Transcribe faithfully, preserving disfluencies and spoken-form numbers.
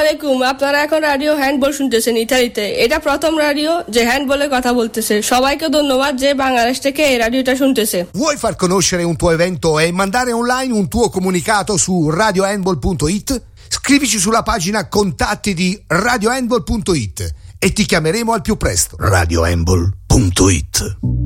আলাইকুম, আপনারা এখন রাডিও হ্যান্ডবল শুনতেছেন ইতালিতে। এটা প্রথম রাডিও যে হ্যান্ডবলে কথা বলতেছে। সবাইকে ধন্যবাদ যে বাংলাদেশ থেকে এই রাডিওটা শুনতেছে। Vuoi far conoscere un tuo evento e mandare online un tuo comunicato su radio handball punto it? Scrivici sulla pagina contatti di radio handball punto it e ti chiameremo al più presto. radio handball punto it